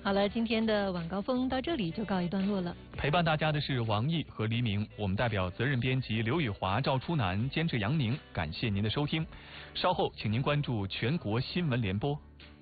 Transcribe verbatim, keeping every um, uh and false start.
好了，今天的晚高峰到这里就告一段落了。 陪伴大家的是王毅和黎明，我们代表责任编辑刘宇华、赵初南，监制杨宁，感谢您的收听。稍后请您关注全国新闻联播。